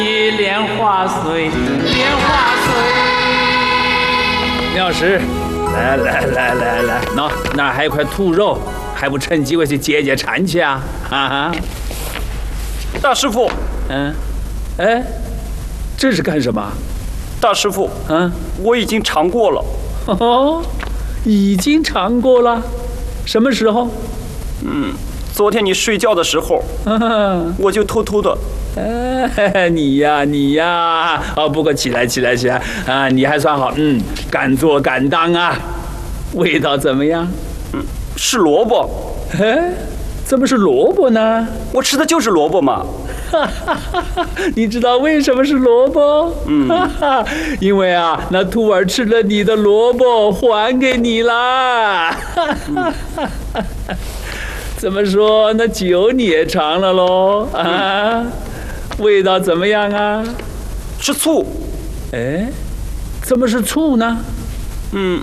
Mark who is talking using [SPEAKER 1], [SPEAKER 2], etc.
[SPEAKER 1] 莲花碎，莲花碎。
[SPEAKER 2] 妙师，来，那还有块兔肉，还不趁机会去解解馋去啊？啊！
[SPEAKER 3] 大师傅，
[SPEAKER 2] 哎，这是干什么？
[SPEAKER 3] 大师傅，我已经尝过了。
[SPEAKER 2] 哦，已经尝过了，什么时候？
[SPEAKER 3] 昨天你睡觉的时候，我就偷偷的。
[SPEAKER 2] 你呀，哦，不过起来啊，你还算好，敢做敢当啊。味道怎么样？
[SPEAKER 3] 是萝卜。
[SPEAKER 2] 怎么是萝卜呢？
[SPEAKER 3] 我吃的就是萝卜嘛。
[SPEAKER 2] 你知道为什么是萝卜？因为啊，那兔儿吃了你的萝卜，还给你啦。怎么说？那酒你也尝了喽？味道怎么样啊？
[SPEAKER 3] 是醋。
[SPEAKER 2] 怎么是醋呢？